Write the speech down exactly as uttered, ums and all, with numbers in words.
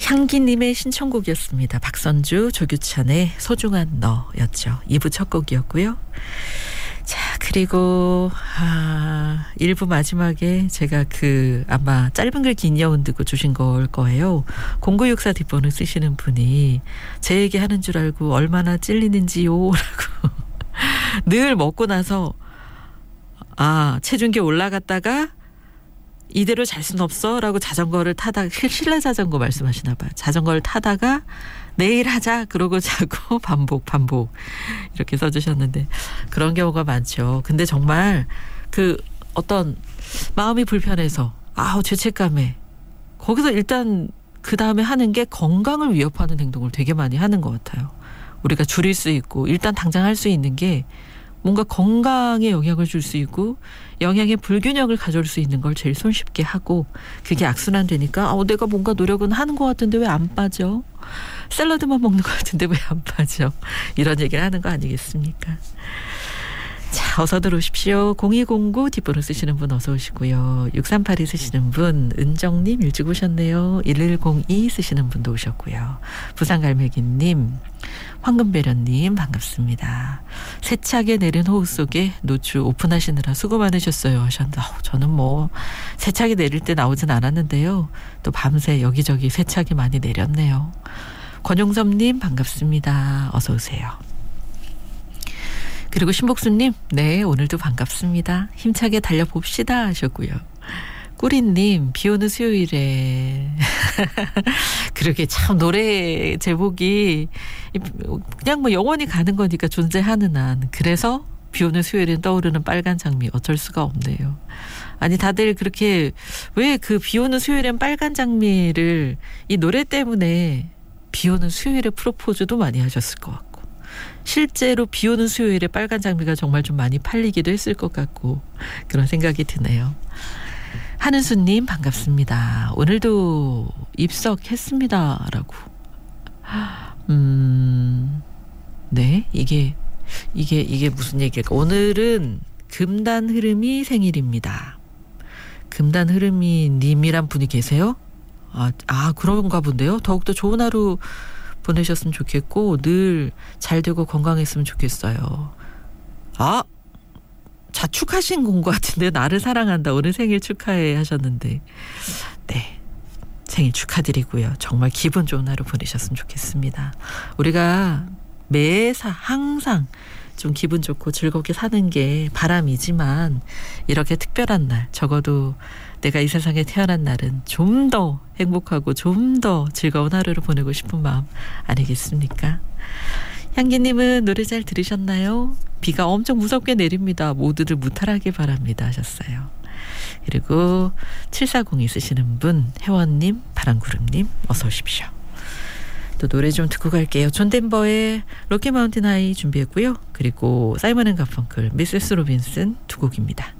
향기님의 신청곡이었습니다. 박선주, 조규찬의 소중한 너였죠. 이 부 첫 곡이었고요. 자, 그리고 아, 일 부 마지막에 제가 그 아마 짧은 글 긴 여운 듣고 주신 걸 거예요. 공구육사 뒷번호 쓰시는 분이 제 얘기 하는 줄 알고 얼마나 찔리는지요 라고 늘 먹고 나서 아, 체중계 올라갔다가 이대로 잘 순 없어 라고 자전거를 타다가 실내 자전거 말씀하시나 봐요. 자전거를 타다가 내일 하자 그러고 자고 반복 반복 이렇게 써주셨는데 그런 경우가 많죠. 근데 정말 그 어떤 마음이 불편해서 아우 죄책감에 거기서 일단 그 다음에 하는 게 건강을 위협하는 행동을 되게 많이 하는 것 같아요. 우리가 줄일 수 있고 일단 당장 할 수 있는 게 뭔가 건강에 영향을 줄 수 있고 영양의 불균형을 가져올 수 있는 걸 제일 손쉽게 하고 그게 악순환되니까 아, 내가 뭔가 노력은 하는 것 같은데 왜 안 빠져? 샐러드만 먹는 것 같은데 왜 안 빠져? 이런 얘기를 하는 거 아니겠습니까? 자, 어서 들어오십시오. 공이공구 뒷번호 쓰시는 분 어서 오시고요. 육삼팔이 쓰시는 분 은정님 일찍 오셨네요. 일일공이 쓰시는 분도 오셨고요. 부산갈매기님 황금배련님 반갑습니다. 세차게 내린 호우 속에 노출 오픈하시느라 수고 많으셨어요 하셨는데 저는 뭐 세차게 내릴 때 나오진 않았는데요. 또 밤새 여기저기 세차게 많이 내렸네요. 권용섭님 반갑습니다. 어서 오세요. 그리고 신복수님 네 오늘도 반갑습니다. 힘차게 달려봅시다 하셨고요. 꾸리님 비오는 수요일에 그러게 참 노래 제목이 그냥 뭐 영원히 가는 거니까 존재하는 한 그래서 비오는 수요일엔 떠오르는 빨간 장미 어쩔 수가 없네요. 아니 다들 그렇게 왜 그 비오는 수요일엔 빨간 장미를 이 노래 때문에 비오는 수요일에 프로포즈도 많이 하셨을 것 같고 실제로 비오는 수요일에 빨간 장미가 정말 좀 많이 팔리기도 했을 것 같고 그런 생각이 드네요. 한은수님 반갑습니다. 오늘도 입석했습니다 라고 음, 네 이게 이게 이게 무슨 얘기일까? 오늘은 금단 흐름이 생일입니다. 금단 흐름이 님이란 분이 계세요? 아, 아 그런가 본데요. 더욱더 좋은 하루 보내셨으면 좋겠고 늘 잘 되고 건강했으면 좋겠어요. 아 자축하신 건 것 같은데 나를 사랑한다 오늘 생일 축하해 하셨는데 네 생일 축하드리고요. 정말 기분 좋은 하루 보내셨으면 좋겠습니다. 우리가 매사 항상 좀 기분 좋고 즐겁게 사는 게 바람이지만 이렇게 특별한 날 적어도 내가 이 세상에 태어난 날은 좀 더 행복하고 좀 더 즐거운 하루를 보내고 싶은 마음 아니겠습니까? 향기님은 노래 잘 들으셨나요? 비가 엄청 무섭게 내립니다. 모두들 무탈하게 바랍니다 하셨어요. 그리고 칠사공이 쓰시는 분 혜원님 바람구름님 어서 오십시오. 또 노래 좀 듣고 갈게요. 존 덴버의 로키 마운틴 하이 준비했고요. 그리고 사이먼 앤 가펑클 미세스 로빈슨 두 곡입니다.